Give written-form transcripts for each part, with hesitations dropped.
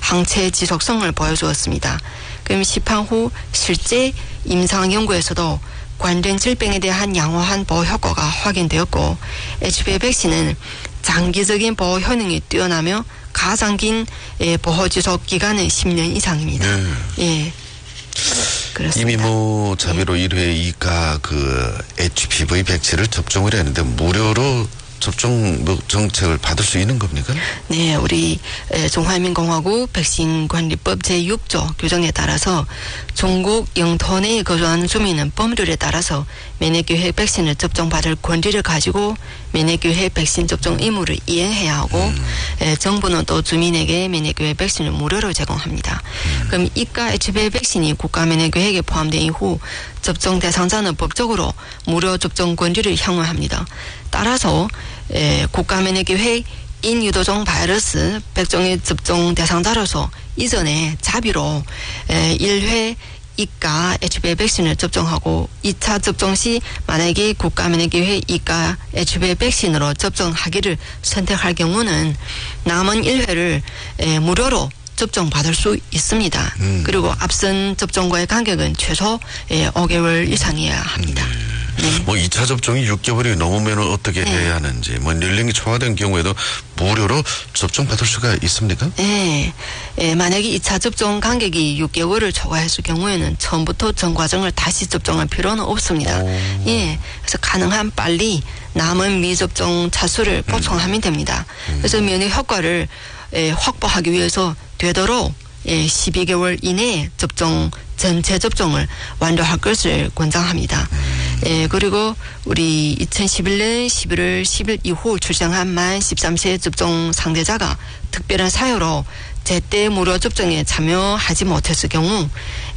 항체 지속성을 보여주었습니다. 그럼 시판 후 실제 임상 연구에서도 관련 질병에 대한 양호한 보호 효과가 확인되었고 HPV 백신은 장기적인 보호 효능이 뛰어나며 가장 긴 보호 지속 기간은 10년 이상입니다. 예. 그렇습니다. 이미 뭐 자비로 1회 2가 그 HPV 백신을 접종을 했는데 무료로 접종 정책을 받을 수 있는 겁니까? 네, 우리 중화민공화국 백신관리법 제6조 규정에 따라서 중국 영토 내에 거주하는 주민은 법률에 따라서 면역기회 백신을 접종받을 권리를 가지고 면역기회 백신 접종 의무를 이행해야 하고 정부는 또 주민에게 면역기회 백신을 무료로 제공합니다. 그럼 이가 HPV 백신이 국가면역계획에 포함된 이후 접종 대상자는 법적으로 무료 접종 권리를 향유합니다. 따라서 국가면역계획 인유도종 바이러스 백종의 접종 대상자로서 이전에 자비로 1회 이가 HPV 백신을 접종하고 2차 접종 시 만약에 국가면역계획 이가 HPV 백신으로 접종하기를 선택할 경우는 남은 1회를 무료로 접종받을 수 있습니다. 그리고 앞선 접종과의 간격은 최소 5개월 이상이어야 합니다. 네. 뭐 2차 접종이 6개월이 넘으면 어떻게 해야 하는지, 뭐 연령이 초과된 경우에도 무료로 접종받을 수가 있습니까? 네. 만약에 2차 접종 간격이 6개월을 초과했을 경우에는 처음부터 전 과정을 다시 접종할 필요는 없습니다. 예. 그래서 가능한 빨리 남은 미접종 차수를 보충하면 됩니다. 그래서 면역 효과를 확보하기 위해서 되도록 12개월 이내에 전체 접종을 완료할 것을 권장합니다. 그리고 우리 2011년 11월 10일 이후 출생한 만 13세 접종 상대자가 특별한 사유로 제때 무료 접종에 참여하지 못했을 경우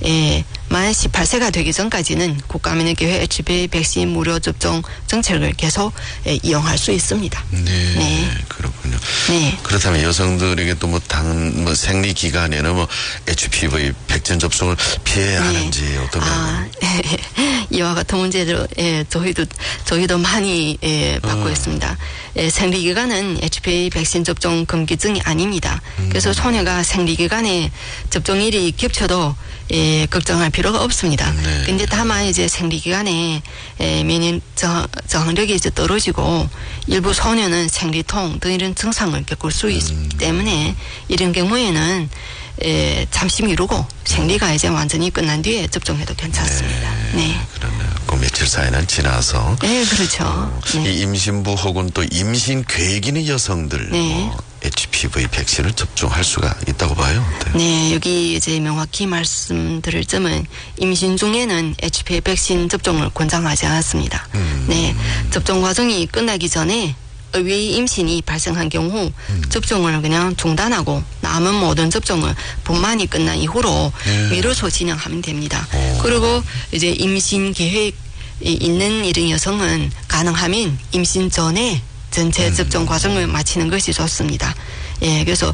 만 18세가 되기 전까지는 국가면역계획 HPV 백신 무료 접종 정책을 계속 이용할 수 있습니다. 네. 그렇군요. 네. 그렇다면 여성들에게 또 생리 기간에는 HPV 백신 접종을 피해야 하는지 어떤가요? 이와 같은 문제를 저희도 많이 받고 있습니다. 생리 기간은 HPV 백신 접종 금기증이 아닙니다. 그래서 소녀가 생리 기간에 접종일이 겹쳐도 걱정할 필요가 없습니다. 근데 다만 이제 생리 기간에 면역 저항력이 이제 떨어지고 일부 소녀는 생리통 등 이런 증상을 겪을 수 있기 때문에 이런 경우에는 잠시 미루고 생리가 이제 완전히 끝난 뒤에 접종해도 괜찮습니다. 네. 그러네요. 그 며칠 사이는 지나서. 네, 그렇죠. 이 임신부 혹은 또 임신 계획 있는 여성들 HPV 백신을 접종할 수가 있다고 봐요. 어때요? 네, 여기 이제 명확히 말씀드릴 점은 임신 중에는 HPV 백신 접종을 권장하지 않았습니다. 네, 접종 과정이 끝나기 전에 의외의 임신이 발생한 경우 접종을 그냥 중단하고 남은 모든 접종을 분만이 끝난 이후로 미뤄서 진행하면 됩니다. 그리고 이제 임신 계획이 있는 이런 여성은 가능하면 임신 전에 전체 접종 과정을 마치는 것이 좋습니다. 예, 그래서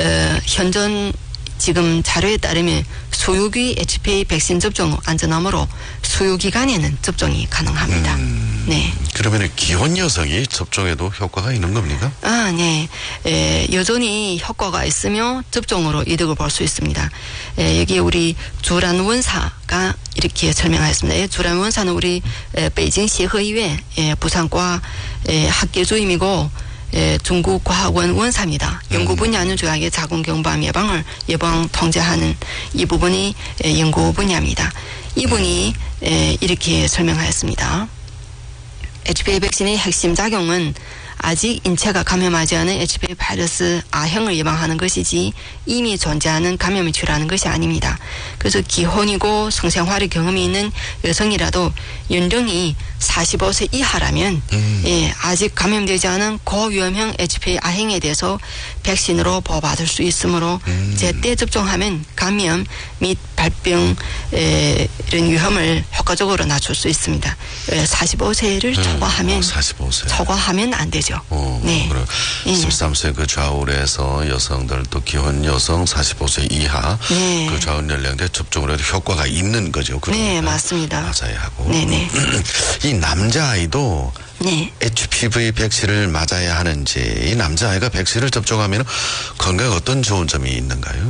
현존 지금 자료에 따르면 수유기 HPV 백신 접종 안전하므로 수유 기간에는 접종이 가능합니다. 네. 그러면 기혼 여성이 접종해도 효과가 있는 겁니까? 네. 여전히 효과가 있으며 접종으로 이득을 볼 수 있습니다. 여기 우리 주란 원사가 이렇게 설명하였습니다. 주란 원사는 우리 베이징시의회 부산과 학계 주임이고 중국 과학원 원사입니다. 연구 분야는 주약의 자궁경부암 예방 통제하는 이 부분이 연구 분야입니다. 이분이 이렇게 설명하였습니다. HPV 백신의 핵심 작용은 아직 인체가 감염하지 않은 HPV 바이러스 A형을 예방하는 것이지 이미 존재하는 감염을 치료하는 것이 아닙니다. 그래서 기혼이고 성생활의 경험이 있는 여성이라도 연령이 45세 이하라면 아직 감염되지 않은 고위험형 HPV A형에 대해서 백신으로 보호받을 수 있으므로 제때 접종하면 감염 및 발병 이런 위험을 효과적으로 낮출 수 있습니다. 45세를 초과하면 안 되죠. 네. 13세 그 좌우에서 여성들 또 기혼 여성 45세 이하 그 좌우 연령대 접종을 해도 효과가 있는 거죠. 그러니까 네, 맞습니다. 맞아야 하고. 네네. 이 남자아이도 HPV 백신을 맞아야 하는지, 이 남자아이가 백신을 접종하면 건강에 어떤 좋은 점이 있는가요?